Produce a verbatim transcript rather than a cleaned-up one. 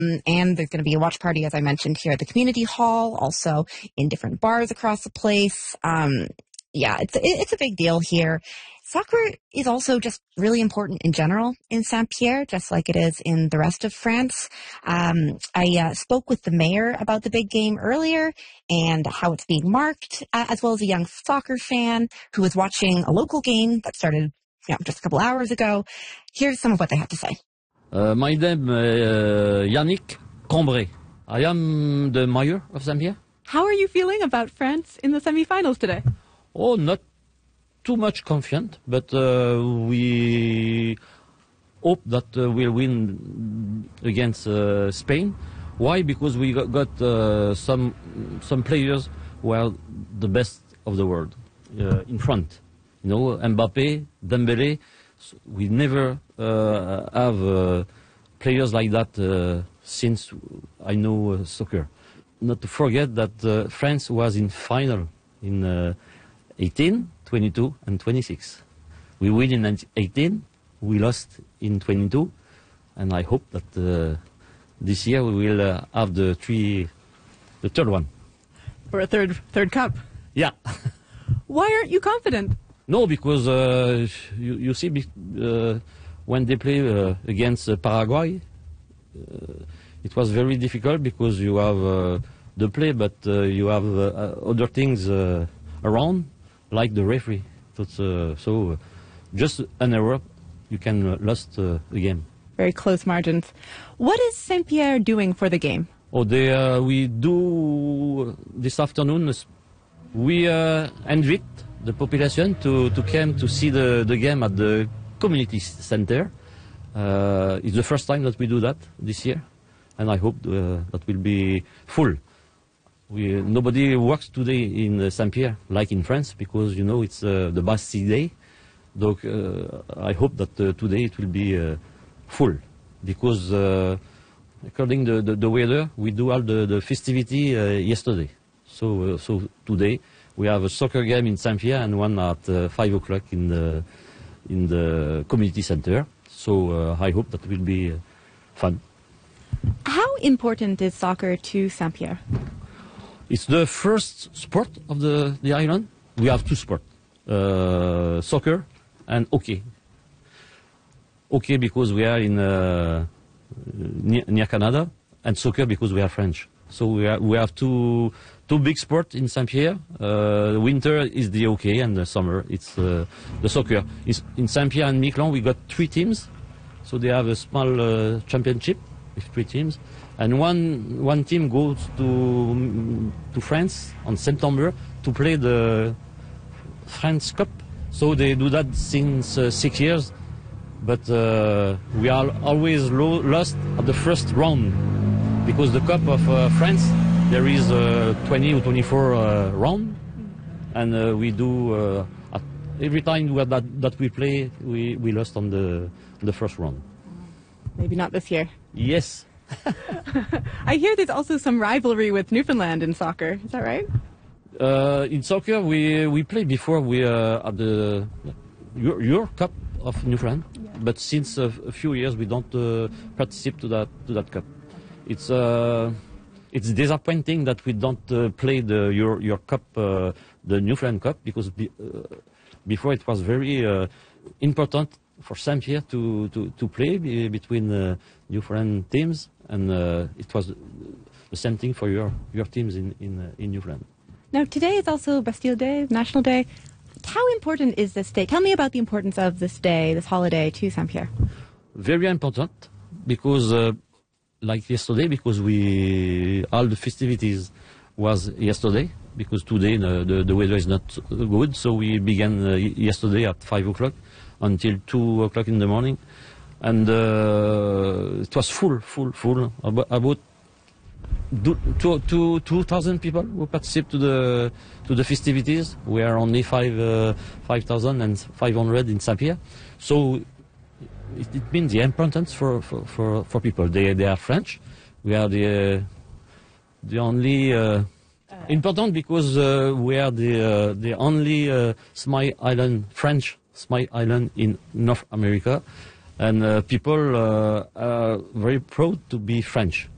And there's going to be a watch party, as I mentioned, here at the community hall, also in different bars across the place. Um, yeah, it's it's a big deal here. Soccer is also just really important in general in Saint-Pierre, just like it is in the rest of France. Um, I uh, spoke with the mayor about the big game earlier and how it's being marked, uh, as well as a young soccer fan who was watching a local game that started you know, just a couple hours ago. Here's some of what they have to say. Uh, my name is uh, Yannick Cambrai. I am the mayor of Saint-Pierre. How are you feeling about France in the semifinals today? Oh, not too much confident, but uh, we hope that uh, we'll win against uh, Spain. Why? Because we got, got uh, some some players who are the best of the world uh, in front. You know, Mbappé, Dembélé. We never uh, have uh, players like that uh, since I know uh, soccer. Not to forget that uh, France was in final in uh, eighteen, twenty-two and twenty-six. We win in eighteen, we lost in twenty-two, and I hope that uh, this year we will uh, have the three, the third one. For a third third cup? Yeah. Why aren't you confident? No, because uh, you, you see, uh, when they play uh, against uh, Paraguay, uh, it was very difficult because you have uh, the play, but uh, you have uh, other things uh, around, like the referee. Uh, so uh, just an error, you can uh, lose uh, the game. Very close margins. What is Saint-Pierre doing for the game? Oh, they, uh, we do this afternoon, we uh, invite the population to, to come to see the, the game at the community center. Uh, it's the first time that we do that this year, and I hope uh, that will be full. We, nobody works today in uh, Saint-Pierre like in France because, you know, it's uh, the Bastille Day. So, uh, I hope that uh, today it will be uh, full because uh, according to the, the weather, we do all the, the festivity uh, yesterday. So, uh, so today we have a soccer game in Saint-Pierre and one at uh, five o'clock in the in the community center. So uh, I hope that will be uh, fun. How important is soccer to Saint-Pierre? It's the first sport of the, the island. We have two sports, uh, soccer and hockey. Hockey because we are in uh, near, near Canada, and soccer because we are French. So we, are, we have two two big sports in Saint-Pierre. Uh, winter is the hockey and the summer it's uh, the soccer. It's, in Saint-Pierre and Miquelon we got three teams. So they have a small uh, championship with three teams. And one one team goes to to France on September to play the France Cup. So they do that since uh, six years. But uh, we are always lo lost at the first round because the Cup of uh, France there is uh, twenty or twenty-four uh, round, and uh, we do uh, at every time that that we play we we lost on the the first round. Maybe not this year. Yes. I hear there's also some rivalry with Newfoundland in soccer. Is that right? Uh, in soccer, we we played before we uh, at the your, your Cup of Newfoundland, yeah. But since a, a few years we don't uh, participate to that to that cup. It's uh, it's disappointing that we don't uh, play the your your cup, uh, the Newfoundland Cup, because be, uh, before it was very uh, important for Saint-Pierre to, to, to play be, between uh, Newfoundland teams, and uh, it was the same thing for your, your teams in, in, uh, in Newfoundland. Now, today is also Bastille Day, National Day. How important is this day? Tell me about the importance of this day, this holiday to Saint-Pierre. Very important, because uh, like yesterday, because we all the festivities was yesterday, because today the, the, the weather is not good, so we began uh, yesterday at five o'clock until two o'clock in the morning, and uh, it was full, full, full. About, about two, two, two thousand people who participate to the to the festivities. We are only five uh, five thousand and five hundred in Saint-Pierre, so it, it means the importance for for, for, for people. They they are French. We are the uh, the only. Uh, Important because uh, we are the uh, the only uh, small island, French small island in North America, and uh, people uh, are very proud to be French.